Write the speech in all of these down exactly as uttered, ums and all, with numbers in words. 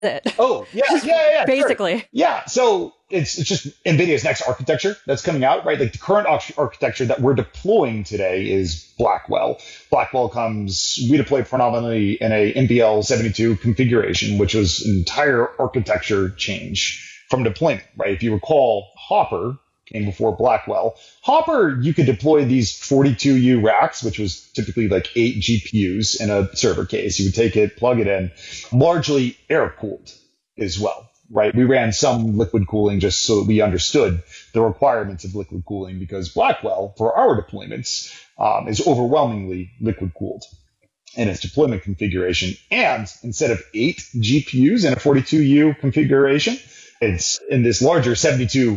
it. Oh, yeah, Just yeah, yeah, basically. Sure. Yeah, so it's, it's just NVIDIA's next architecture that's coming out, right? Like the current arch- architecture that we're deploying today is Blackwell. Blackwell comes, we deployed predominantly in a N V L seventy-two configuration, which was an entire architecture change from deployment, right? If you recall, Hopper came before Blackwell. Hopper, you could deploy these forty-two U racks, which was typically like eight G P Us in a server case. You would take it, plug it in, largely air-cooled as well, right? We ran some liquid cooling just so that we understood the requirements of liquid cooling because Blackwell, for our deployments, um, is overwhelmingly liquid-cooled in its deployment configuration. And instead of eight G P Us in a forty-two U configuration, it's in this larger seventy-two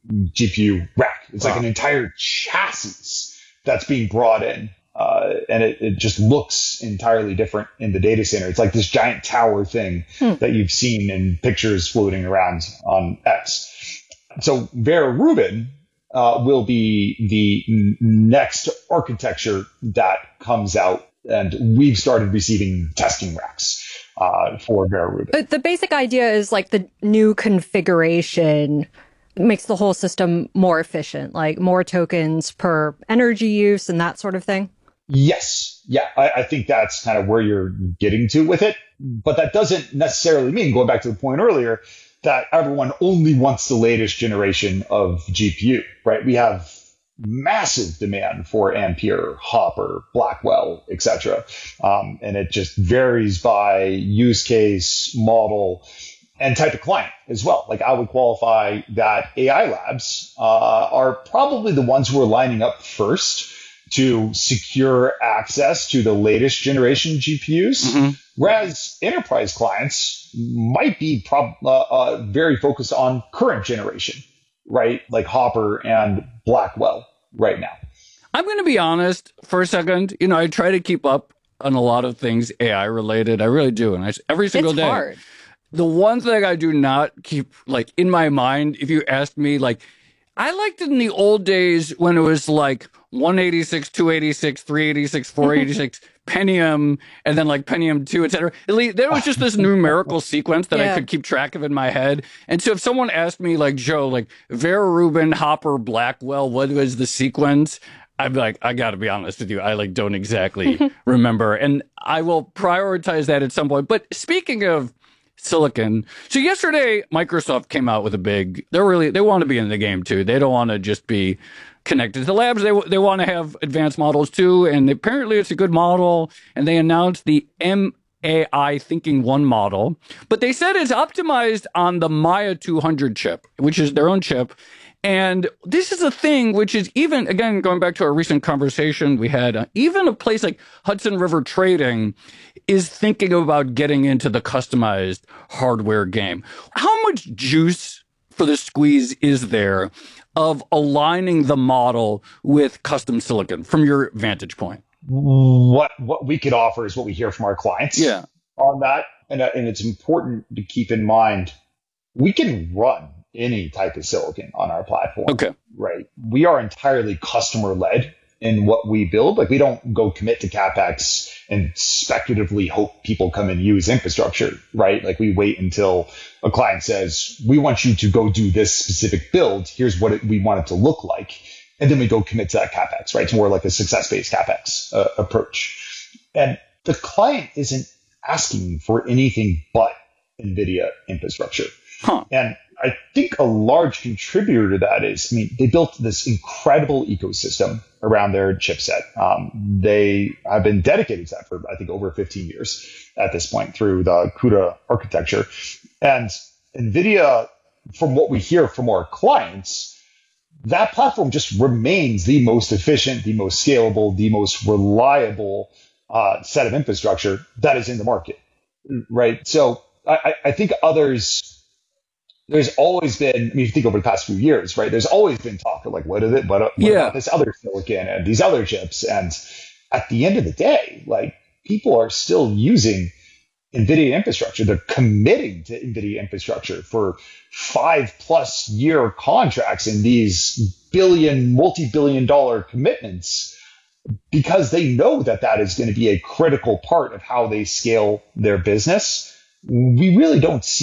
G P U rack. It's wow. like an entire chassis that's being brought in. Uh, and it, it just looks entirely different in the data center. It's like this giant tower thing hmm. that you've seen in pictures floating around on X. So Vera Rubin uh, will be the n- next architecture that comes out, and we've started receiving testing racks uh, for Vera Rubin. But the basic idea is like the new configuration makes the whole system more efficient, like more tokens per energy use and that sort of thing? Yes. Yeah, I, I think that's kind of where you're getting to with it. But that doesn't necessarily mean, going back to the point earlier, that everyone only wants the latest generation of G P U, right? We have massive demand for Ampere, Hopper, Blackwell, et cetera. Um, and it just varies by use case, model, and type of client as well. Like I would qualify that A I labs uh, are probably the ones who are lining up first to secure access to the latest generation G P Us, mm-hmm. whereas enterprise clients might be prob- uh, uh, very focused on current generation, right? Like Hopper and Blackwell right now. I'm going to be honest for a second. You know, I try to keep up on a lot of things A I related. I really do. And I, every single it's day. Hard. The one thing I do not keep, like, in my mind, if you asked me, like, I liked it in the old days when it was, like, one eighty-six, two eighty-six, three eighty-six, four eighty-six, Pentium, and then, like, Pentium two, et cetera. There was just this numerical sequence that yeah. I could keep track of in my head. And so if someone asked me, like, Joe, like, Vera Rubin, Hopper, Blackwell, what was the sequence? I'd be like, I got to be honest with you. I, like, don't exactly remember. And I will prioritize that at some point. But speaking of silicon. So yesterday, Microsoft came out with a big, they're really, they want to be in the game too. They don't want to just be connected to the labs. They they want to have advanced models too. And apparently it's a good model. And they announced the M A I Thinking One model, but they said it's optimized on the Maya two hundred chip, which is their own chip. And this is a thing which is even, again, going back to our recent conversation we had, uh, even a place like Hudson River Trading is thinking about getting into the customized hardware game. How much juice for the squeeze is there of aligning the model with custom silicon from your vantage point? What what we could offer is what we hear from our clients yeah. on that. And, uh, and it's important to keep in mind, we can run any type of silicon on our platform. Okay. Right. We are entirely customer led in what we build. Like we don't go commit to CapEx and speculatively hope people come and use infrastructure, right? Like we wait until a client says, we want you to go do this specific build. Here's what it, we want it to look like. And then we go commit to that CapEx, right? It's more like a success-based CapEx uh, approach. And the client isn't asking for anything but NVIDIA infrastructure. Huh. And I think a large contributor to that is, I mean, they built this incredible ecosystem around their chipset. Um, they have been dedicated to that for, I think, over fifteen years at this point through the CUDA architecture. And NVIDIA, from what we hear from our clients, that platform just remains the most efficient, the most scalable, the most reliable uh, set of infrastructure that is in the market, right? So I, I think others... There's always been, I mean, if you think over the past few years, right, there's always been talk of like, what, is it, what, what yeah. about this other silicon and these other chips? And at the end of the day, like people are still using NVIDIA infrastructure. They're committing to NVIDIA infrastructure for five plus year contracts in these billion, multi-billion dollar commitments because they know that that is going to be a critical part of how they scale their business. we really don't see